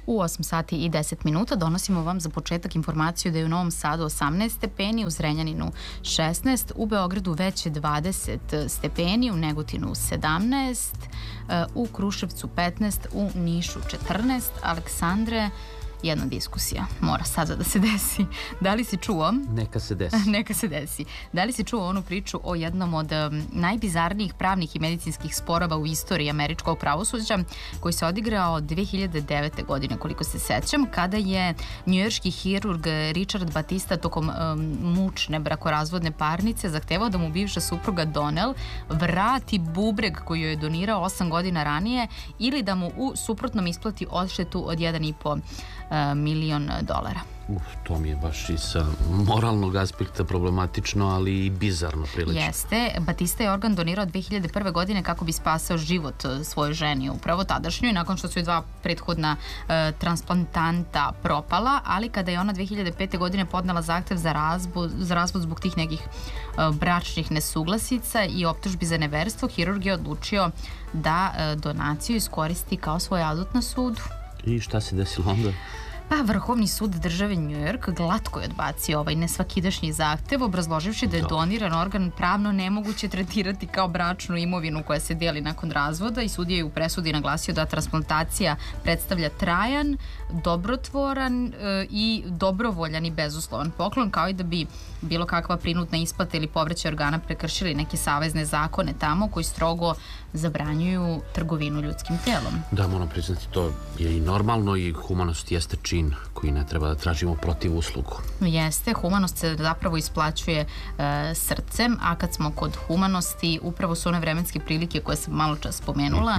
U 8 sati i 10 minuta donosimo vam za početak informaciju da je u Novom Sadu 18 stepeni, u Zrenjaninu 16, u Beogradu već 20 stepeni, u Negotinu 17, u Kruševcu 15, u Nišu 14. Aleksandre, jedna diskusija mora sada da se desi. Da li si čuo? Neka se desi. Neka se desi. Da li si čuo onu priču o jednom od najbizarnijih pravnih i medicinskih sporova u istoriji američkog pravosuđa, koji se odigrao 2009. godine, koliko se sećam, kada je njujorški hirurg Richard Batista tokom mučne brakorazvodne parnice zahtevao da mu bivša supruga Donnell vrati bubreg koji joj je donirao 8 godina ranije ili da mu u suprotnom isplati odštetu od 1,5 milion dolara. To mi je baš i sa moralnog aspekta problematično, ali i bizarno prilično. Jeste. Batista je organ donirao 2001. godine kako bi spasao život svojoj ženi, upravo tadašnjoj, nakon što su joj 2 prethodna transplantanta propala, ali kada je ona 2005. godine podnela zahtev za razvod zbog tih nekih bračnih nesuglasica i optužbi za neverstvo, hirurg je odlučio da donaciju iskoristi kao svoj adut na sudu. I šta se desilo onda? Pa, Vrhovni sud države New York glatko je odbacio ovaj nesvakidašnji zahtev, obrazloživši da je doniran organ pravno nemoguće tretirati kao bračnu imovinu koja se deli nakon razvoda, i sudija je u presudi naglasio da transplantacija predstavlja trajan, dobrotvoran i dobrovoljan i bezuslovan poklon, kao i da bi bilo kakva prinudna isplata ili povraćaj organa prekršili neke savezne zakone tamo koji strogo zabranjuju trgovinu ljudskim telom. Da, moram priznati, to je i normalno i humanost jeste čin koji ne treba da tražimo protiv uslugu. Jeste, humanost se zapravo isplaćuje srcem, a kad smo kod humanosti, upravo su one vremenske prilike koje sam malo čas spomenula,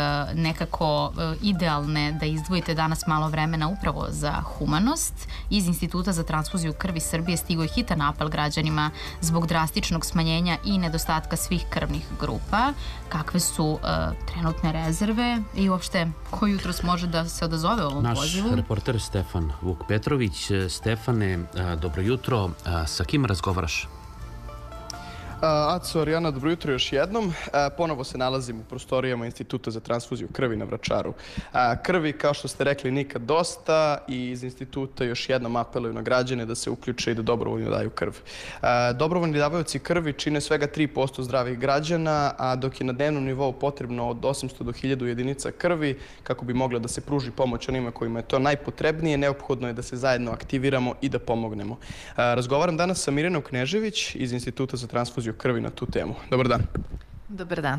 nekako idealne da izdvojite danas malo vremena upravo za humanost. Iz Instituta za transfuziju krvi Srbije stigao je hitan apel građanima zbog drastičnog smanjenja i nedostatka svih krvnih grupa. Kakve su trenutne rezerve i uopšte ko jutros može da se odazove ovom pozivu? Naš reporter Stefan Vuk Petrović. Stefane, dobro jutro. Sa kim razgovaraš? Aco, Arijana, dobro jutro još jednom. Ponovo se nalazim u prostorijama Instituta za transfuziju krvi na Vračaru. Krvi, kao što ste rekli, nikad dosta, i iz instituta još jednom apeluju na građane da se uključe i da dobrovoljno daju krv. Dobrovoljni davaoci krvi čine svega 3% zdravih građana, a dok je na dnevnom nivou potrebno od 800 do 1000 jedinica krvi kako bi mogla da se pruži pomoć onima kojima je to najpotrebnije, neophodno je da se zajedno aktiviramo i da pomognemo. Razgovaram danas sa Mirjanom Knežević iz Instituta za transfuziju krvi na tu temu. Dobar dan. Dobar dan.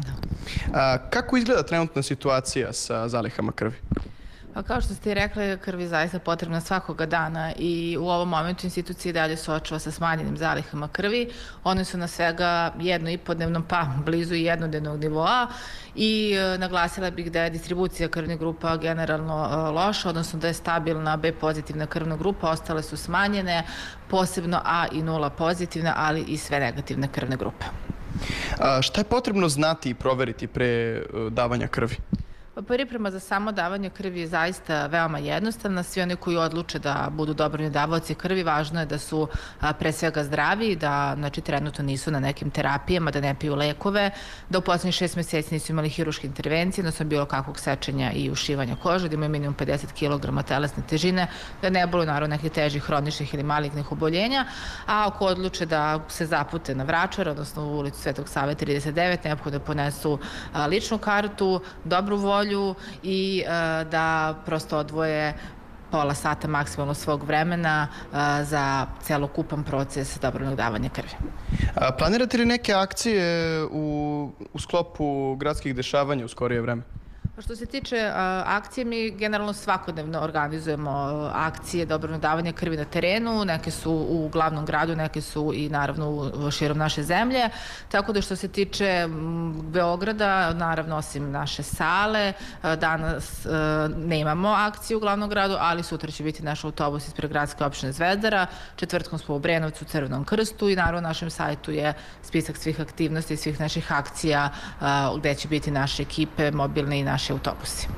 Kako izgleda trenutna situacija sa zalihama krvi? Pa kao što ste i rekli, krv je zaista potrebna svakoga dana i u ovom momentu institucija dalje suočava sa smanjenim zalihama krvi. One su na svega 1,5-dnevnom, pa blizu i jednodnevnog nivoa, i naglasila bih da je distribucija krvnih grupa generalno loša, odnosno da je stabilna B pozitivna krvna grupa, ostale su smanjene, posebno A i 0 pozitivna, ali i sve negativne krvne grupe. Šta je potrebno znati i proveriti pre davanja krvi? Priprema za samo davanje krvi je zaista veoma jednostavna. Svi oni koji odluče da budu dobrovoljni davaoci krvi, važno je da su pre svega zdravi, da trenutno nisu na nekim terapijama, da ne piju lekove, da u poslednjih 6 meseci nisu imali hiruške intervencije, odnosno bilo kakvog sečenja i ušivanja kože, da imaju minimum 50 kg telesne težine, da ne boluju naravno nekih težih hroničnih ili malignih oboljenja, a ako odluče da se zapute na Vračar, odnosno u ulicu Svetog Save 39, neophodno da ponesu ličnu kartu, dobru volju i da prosto odvoje pola sata maksimalno svog vremena za celokupan proces dobrovoljnog davanja krvi. Planirate li neke akcije u sklopu gradskih dešavanja u skorije vreme? Što se tiče akcije, mi generalno svakodnevno organizujemo akcije dobrovoljnog davanja krvi na terenu. Neke su u glavnom gradu, neke su i naravno širom naše zemlje. Tako da što se tiče Beograda, naravno osim naše sale, danas nemamo akciju u glavnom gradu, ali sutra će biti naš autobus ispred gradske opštine Zvezdara. Četvrtkom smo u Obrenovcu u Crvenom krstu i naravno na našem sajtu je spisak svih aktivnosti i svih naših akcija gde će biti naše ekipe, mobilne i naše autobusi.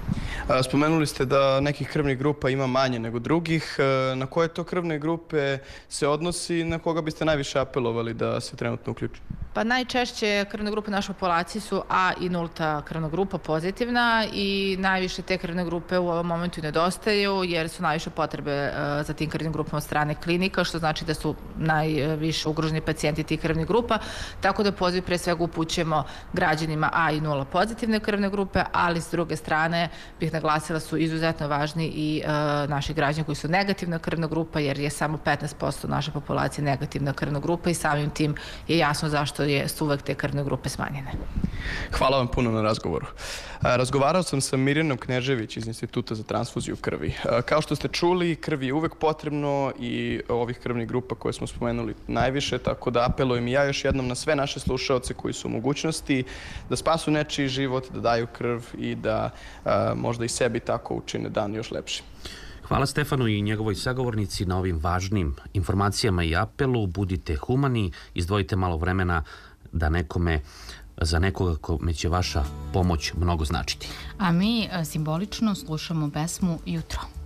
Spomenuli ste da nekih krvnih grupa ima manje nego drugih. Na koje to krvne grupe se odnosi i na koga biste najviše apelovali da se trenutno uključi? Pa najčešće krvne grupe u našoj populaciji su A i nulta krvna grupa pozitivna i najviše te krvne grupe u ovom momentu nedostaju jer su najviše potrebe za tim krvnim grupama od strane klinika, što znači da su najviše ugroženi pacijenti tih krvnih grupa, tako da poziv pre svega upućujemo građanima A i 0 pozitivne krvne grupe, ali s druge strane bih naglasila su izuzetno važni i naši građani koji su negativna krvna grupa, jer je samo 15% naše populacije negativna krvna grupa i samim tim je jasno zašto su uvek te krvne grupe smanjene. Hvala vam puno na razgovoru. Razgovarao sam sa Mirjanom Knežević iz Instituta za transfuziju krvi. Kao što ste čuli, krvi je uvek potrebno i ovih krvnih grupa koje smo spomenuli najviše, tako da apelujem i ja još jednom na sve naše slušaoce koji su u mogućnosti da spasu nečiji život, da daju krv i da možda i sebi tako učine dan još lepši. Hvala Stefanu i njegovoj sagovornici na ovim važnim informacijama i apelu. Budite humani, izdvojite malo vremena da za nekoga kome će vaša pomoć mnogo značiti. A mi simbolično slušamo pesmu Jutro.